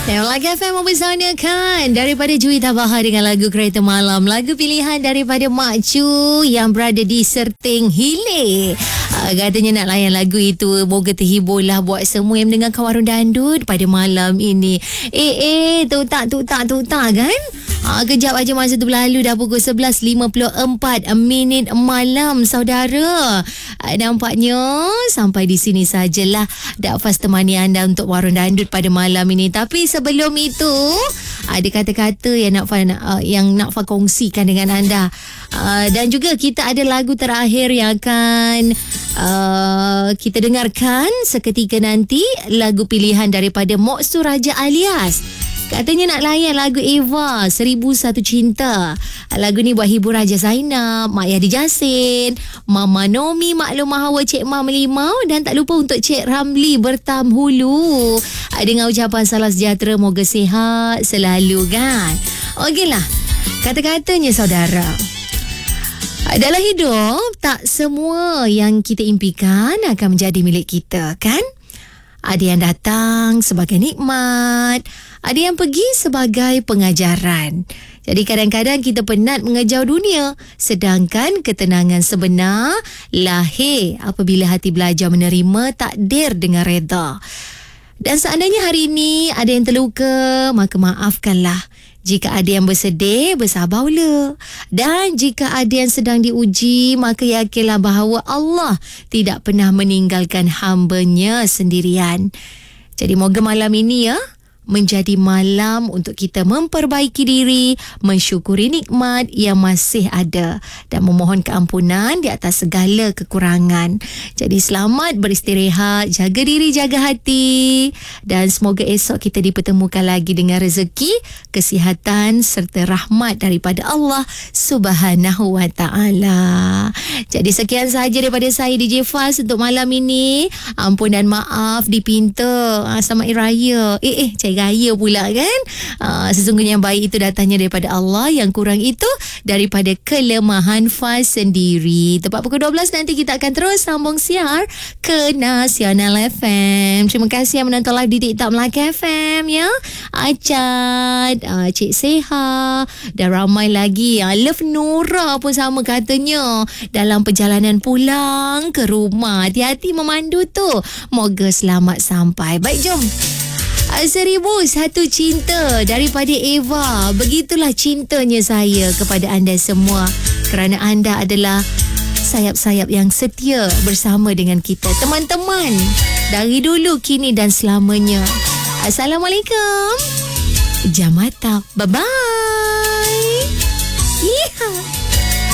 Lagu FM mempersanakan daripada Juwita Bahar dengan lagu Kereta Malam. Lagu pilihan daripada Mak Cu yang berada di Serting Hilir. Katanya nak layan lagu itu. Moga terhiburlah buat semua yang mendengarkan Warung Dandut pada malam ini. Tu tak kan? Kejap aja masa tu berlalu dah pukul 11.54 minit malam, saudara. Nampaknya sampai di sini sajalah Dakfaz temani anda untuk Warung Dandut pada malam ini. Tapi sebelum itu ada kata-kata yang nak kongsikan dengan anda. Dan juga kita ada lagu terakhir yang akan kita dengarkan seketika nanti. Lagu pilihan daripada Mok Suraja Alias. Katanya nak layan lagu Eva 1001 Cinta. Lagu ni buat hibur Raja Zainab, Mak Yadi Jasin, Mama Nomi, Maklum Mahawa, Cik Mam Limau, dan tak lupa untuk Cik Ramli Bertamhulu. Dengan ucapan salam sejahtera, moga sihat selalu kan. Okeylah, kata-katanya saudara, dalam hidup tak semua yang kita impikan akan menjadi milik kita kan. Ada yang datang sebagai nikmat, ada yang pergi sebagai pengajaran. Jadi kadang-kadang kita penat mengejar dunia, sedangkan ketenangan sebenar lahir apabila hati belajar menerima takdir dengan reda. Dan seandainya hari ini ada yang terluka, maka maafkanlah. Jika ada yang bersedih, bersabarlah. Dan jika ada yang sedang diuji, maka yakinlah bahawa Allah tidak pernah meninggalkan hamba-Nya sendirian. Jadi moga malam ini menjadi malam untuk kita memperbaiki diri, mensyukuri nikmat yang masih ada dan memohon keampunan di atas segala kekurangan. Jadi selamat beristirahat, jaga diri, jaga hati, dan semoga esok kita dipertemukan lagi dengan rezeki, kesihatan serta rahmat daripada Allah Subhanahu wa Ta'ala. Jadi sekian sahaja daripada saya DJ Faz untuk malam ini. Ampun dan maaf dipinta. Selamat Hari Raya. Cik Raya pula kan. Sesungguhnya yang baik itu datangnya daripada Allah, yang kurang itu daripada kelemahan Faz sendiri. Tepat pukul 12 nanti kita akan terus sambung siar ke Nasional FM. Terima kasih yang menonton live di TikTok Melaka FM ya. Acad, Cik Seha dan ramai lagi. Love Nora pun sama katanya dalam perjalanan pulang ke rumah. Hati-hati memandu tu. Moga selamat sampai. Baik, jom. 1001 Cinta daripada Eva. Begitulah cintanya saya kepada anda semua, kerana anda adalah sayap-sayap yang setia bersama dengan kita, teman-teman, dari dulu, kini dan selamanya. Assalamualaikum. Jam mata. Bye-bye.